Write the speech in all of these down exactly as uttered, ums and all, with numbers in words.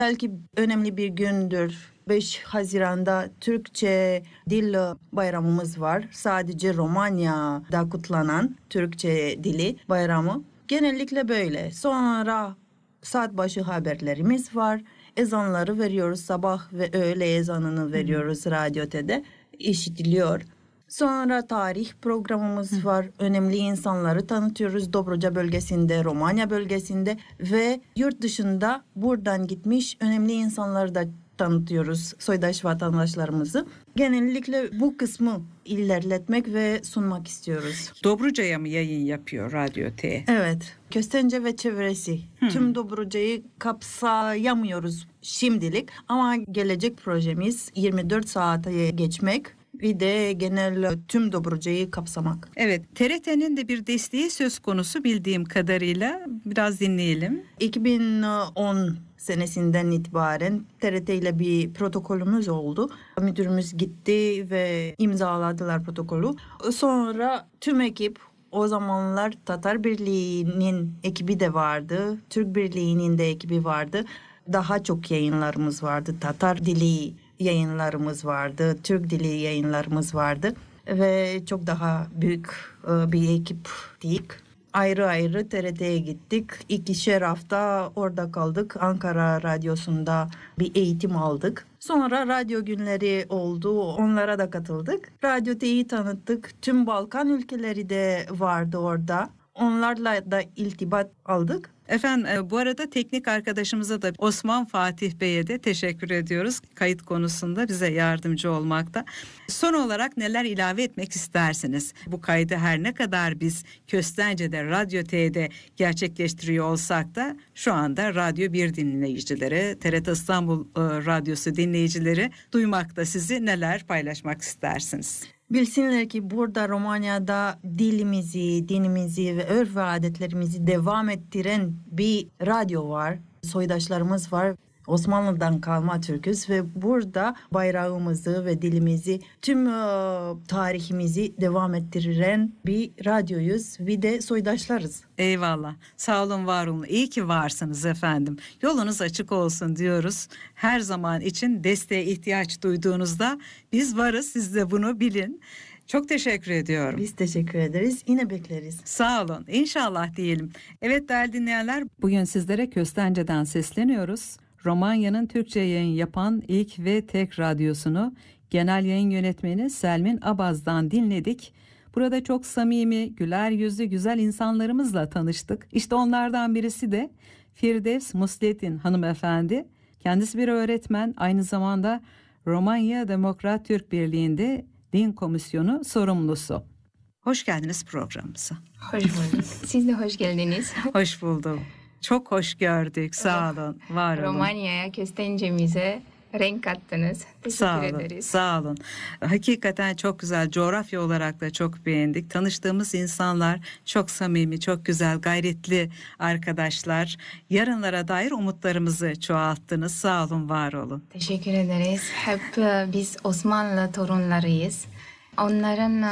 Belki önemli bir gündür. beş Haziran'da Türkçe dil bayramımız var. Sadece Romanya'da kutlanan Türkçe dili bayramı. Genellikle böyle. Sonra saat başı haberlerimiz var. Ezanları veriyoruz. Sabah ve öğle ezanını veriyoruz hmm. Radyo T'de. İşitiliyor. Sonra tarih programımız Hı. var. Önemli insanları tanıtıyoruz. Dobruca bölgesinde, Romanya bölgesinde ve yurt dışında buradan gitmiş önemli insanları da tanıtıyoruz. Soydaş vatandaşlarımızı. Genellikle bu kısmı ilerletmek ve sunmak istiyoruz. Dobruca'ya mı yayın yapıyor Radyo T? Evet. Köstence ve çevresi. Hmm. Tüm Dobruca'yı kapsayamıyoruz şimdilik ama gelecek projemiz yirmi dört saate geçmek. Bir de genel tüm Dobruca'yı kapsamak. Evet, T R T'nin de bir desteği söz konusu bildiğim kadarıyla. Biraz dinleyelim. iki bin on senesinden itibaren T R T ile bir protokolümüz oldu. Müdürümüz gitti ve imzaladılar protokolü. Sonra tüm ekip, o zamanlar Tatar Birliği'nin ekibi de vardı. Türk Birliği'nin de ekibi vardı. Daha çok yayınlarımız vardı. Tatar dili yayınlarımız vardı. Türk dili yayınlarımız vardı. Ve çok daha büyük bir ekiptik. Ayrı ayrı T R T'ye gittik. İkişer hafta orada kaldık. Ankara Radyosu'nda bir eğitim aldık. Sonra radyo günleri oldu. Onlara da katıldık. Radyo T'yi tanıttık. Tüm Balkan ülkeleri de vardı orada. Onlarla da iltibat aldık. Efendim bu arada teknik arkadaşımıza da Osman Fatih Bey'e de teşekkür ediyoruz. Kayıt konusunda bize yardımcı olmakta. Son olarak neler ilave etmek istersiniz? Bu kaydı her ne kadar biz Köstence'de, Radyo T'de gerçekleştiriyor olsak da şu anda Radyo bir dinleyicileri, T R T İstanbul Radyosu dinleyicileri duymakta. Sizi neler paylaşmak istersiniz? Bilsinler ki burada Romanya'da dilimizi, dinimizi ve örf ve adetlerimizi devam ettiren bir radyo var. Soydaşlarımız var. Osmanlı'dan kalma Türküz ve burada bayrağımızı ve dilimizi, tüm e, tarihimizi devam ettiren bir radyoyuz. Bir de soydaşlarız. Eyvallah. Sağ olun, var olun. İyi ki varsınız efendim. Yolunuz açık olsun diyoruz. Her zaman için desteğe ihtiyaç duyduğunuzda biz varız. Siz de bunu bilin. Çok teşekkür ediyorum. Biz teşekkür ederiz. Yine bekleriz. Sağ olun. İnşallah diyelim. Evet değerli dinleyenler, bugün sizlere Köstence'den sesleniyoruz. Romanya'nın Türkçe yayın yapan ilk ve tek radyosunu genel yayın yönetmeni Selmin Abaz'dan dinledik. Burada çok samimi, güler yüzlü, güzel insanlarımızla tanıştık. İşte onlardan birisi de Firdevs Musletin hanımefendi. Kendisi bir öğretmen, aynı zamanda Romanya Demokrat Türk Birliği'nde Din Komisyonu sorumlusu. Hoş geldiniz programımıza. Hoş bulduk. Siz de hoş geldiniz. Hoş buldum. Çok hoş gördük. Sağ olun. Var olun. Romanya'ya, Köstence'mize renk kattınız. Teşekkür sağ olun, ederiz. Sağ olun. Hakikaten çok güzel. Coğrafya olarak da çok beğendik. Tanıştığımız insanlar çok samimi, çok güzel, gayretli arkadaşlar. Yarınlara dair umutlarımızı çoğalttınız. Sağ olun, var olun. Teşekkür ederiz. Hep biz Osmanlı torunlarıyız. Onların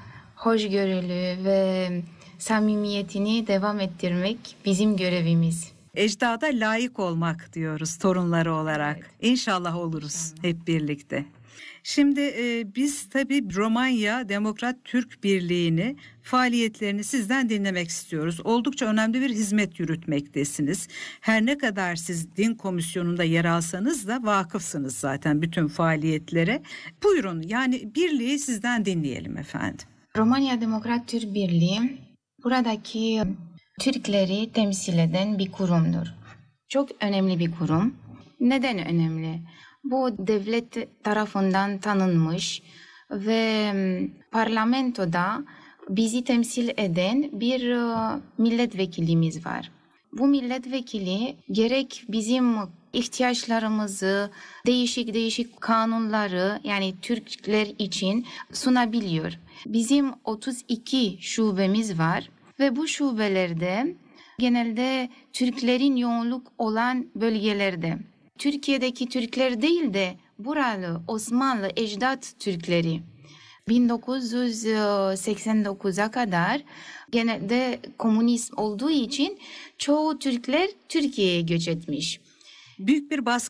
hoşgörülü ve samimiyetini devam ettirmek bizim görevimiz. Ecdada layık olmak diyoruz torunları olarak. Evet. İnşallah oluruz İnşallah. Hep birlikte. Şimdi e, biz tabii Romanya Demokrat Türk Birliği'ni, faaliyetlerini sizden dinlemek istiyoruz. Oldukça önemli bir hizmet yürütmektesiniz. Her ne kadar siz din komisyonunda yer alsanız da vakıfsınız zaten bütün faaliyetlere. Buyurun, yani birliği sizden dinleyelim efendim. Romanya Demokrat Türk Birliği buradaki Türkleri temsil eden bir kurumdur. Çok önemli bir kurum. Neden önemli? Bu devlet tarafından tanınmış ve parlamentoda bizi temsil eden bir milletvekilimiz var. Bu milletvekili gerek bizim ihtiyaçlarımızı, değişik değişik kanunları, yani Türkler için sunabiliyor. Bizim otuz iki şubemiz var ve bu şubelerde genelde Türklerin yoğunluk olan bölgelerde, Türkiye'deki Türkler değil de buralı Osmanlı ecdat Türkleri bin dokuz yüz seksen dokuza kadar genelde komünizm olduğu için çoğu Türkler Türkiye'ye göç etmiş. büyük bir baskı